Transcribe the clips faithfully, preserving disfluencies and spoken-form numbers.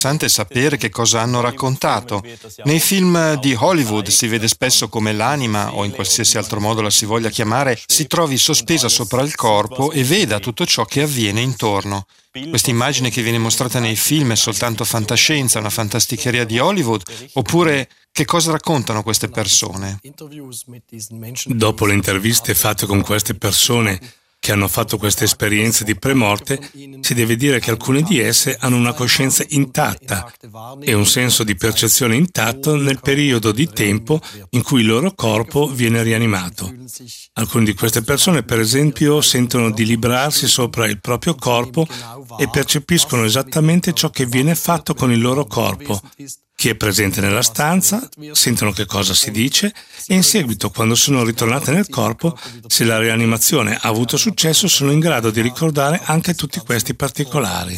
interessante sapere che cosa hanno raccontato. Nei film di Hollywood si vede spesso come l'anima, o in qualsiasi altro modo la si voglia chiamare, si trovi sospesa sopra il corpo e veda tutto ciò che avviene intorno. Questa immagine che viene mostrata nei film è soltanto fantascienza, una fantasticheria di Hollywood, oppure che cosa raccontano queste persone? Dopo le interviste fatte con queste persone che hanno fatto queste esperienze di premorte, si deve dire che alcune di esse hanno una coscienza intatta e un senso di percezione intatto nel periodo di tempo in cui il loro corpo viene rianimato. Alcune di queste persone, per esempio, sentono di librarsi sopra il proprio corpo e percepiscono esattamente ciò che viene fatto con il loro corpo. Chi è presente nella stanza, sentono che cosa si dice e in seguito, quando sono ritornate nel corpo, se la rianimazione ha avuto successo, sono in grado di ricordare anche tutti questi particolari.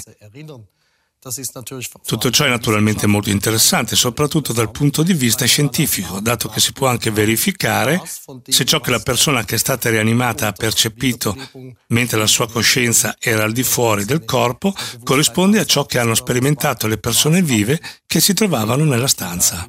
Tutto ciò è naturalmente molto interessante, soprattutto dal punto di vista scientifico, dato che si può anche verificare se ciò che la persona che è stata rianimata ha percepito mentre la sua coscienza era al di fuori del corpo corrisponde a ciò che hanno sperimentato le persone vive che si trovavano nella stanza.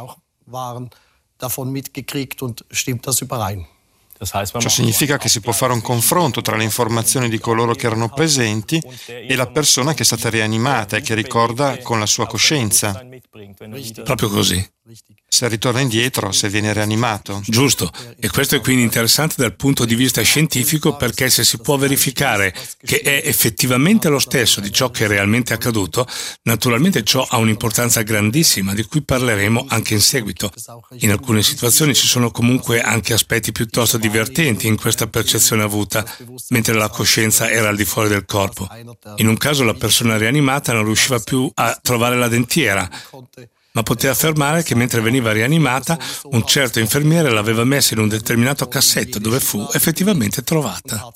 Ciò significa che si può fare un confronto tra le informazioni di coloro che erano presenti e la persona che è stata rianimata e che ricorda con la sua coscienza. Proprio così. Se ritorna indietro, se viene rianimato. Giusto, e questo è quindi interessante dal punto di vista scientifico, perché se si può verificare che è effettivamente lo stesso di ciò che è realmente accaduto, naturalmente ciò ha un'importanza grandissima di cui parleremo anche in seguito. In alcune situazioni ci sono comunque anche aspetti piuttosto divertenti in questa percezione avuta, mentre la coscienza era al di fuori del corpo. In un caso la persona rianimata non riusciva più a trovare la dentiera, ma poteva affermare che mentre veniva rianimata un certo infermiere l'aveva messa in un determinato cassetto dove fu effettivamente trovata.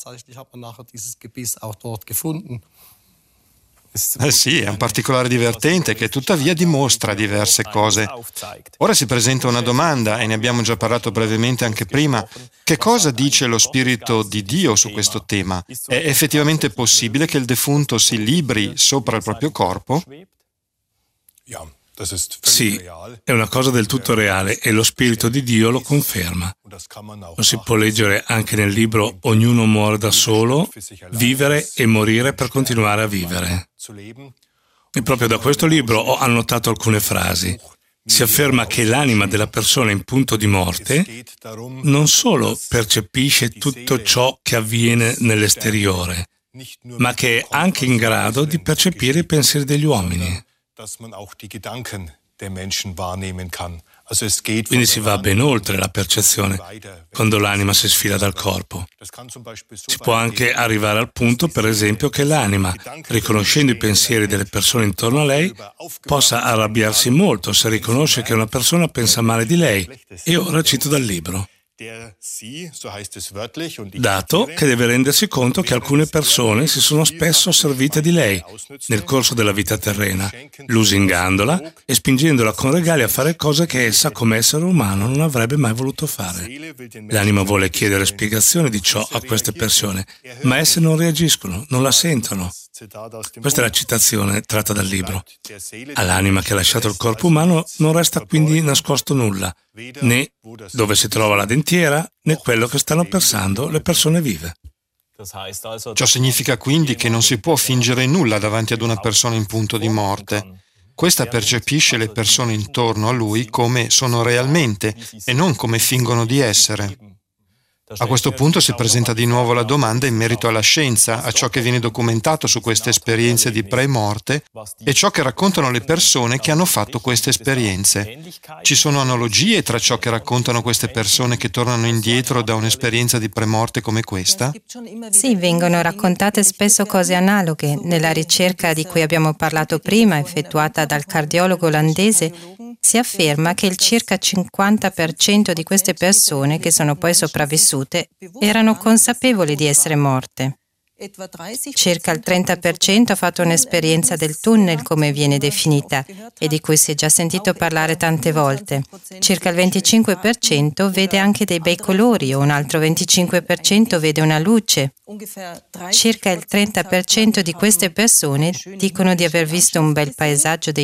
Eh sì, è un particolare divertente che tuttavia dimostra diverse cose. Ora si presenta una domanda, e ne abbiamo già parlato brevemente anche prima. Che cosa dice lo Spirito di Dio su questo tema? È effettivamente possibile che il defunto si libri sopra il proprio corpo? Sì, è una cosa del tutto reale e lo Spirito di Dio lo conferma. Lo si può leggere anche nel libro Ognuno muore da solo, vivere e morire per continuare a vivere. E proprio da questo libro ho annotato alcune frasi. Si afferma che l'anima della persona in punto di morte non solo percepisce tutto ciò che avviene nell'esteriore, ma che è anche in grado di percepire i pensieri degli uomini. Quindi si va ben oltre la percezione quando l'anima si sfila dal corpo. Si può anche arrivare al punto, per esempio, che l'anima, riconoscendo i pensieri delle persone intorno a lei, possa arrabbiarsi molto se riconosce che una persona pensa male di lei. E ora cito dal libro. Dato che deve rendersi conto che alcune persone si sono spesso servite di lei nel corso della vita terrena, lusingandola e spingendola con regali a fare cose che essa come essere umano non avrebbe mai voluto fare. L'anima vuole chiedere spiegazioni di ciò a queste persone, ma esse non reagiscono, non la sentono. Questa è la citazione tratta dal libro. All'anima che ha lasciato il corpo umano non resta quindi nascosto nulla, né dove si trova la dentiera, né quello che stanno pensando le persone vive. Ciò significa quindi che non si può fingere nulla davanti ad una persona in punto di morte. Questa percepisce le persone intorno a lui come sono realmente e non come fingono di essere. A questo punto si presenta di nuovo la domanda in merito alla scienza, a ciò che viene documentato su queste esperienze di pre-morte e ciò che raccontano le persone che hanno fatto queste esperienze. Ci sono analogie tra ciò che raccontano queste persone che tornano indietro da un'esperienza di pre-morte come questa? Sì, vengono raccontate spesso cose analoghe. Nella ricerca di cui abbiamo parlato prima, effettuata dal cardiologo olandese, si afferma che il circa cinquanta per cento di queste persone che sono poi sopravvissute erano consapevoli di essere morte. Circa il trenta per cento ha fatto un'esperienza del tunnel, come viene definita, e di cui si è già sentito parlare tante volte. Circa il venticinque per cento vede anche dei bei colori, o un altro venticinque per cento vede una luce. Circa il trenta per cento di queste persone dicono di aver visto un bel paesaggio dei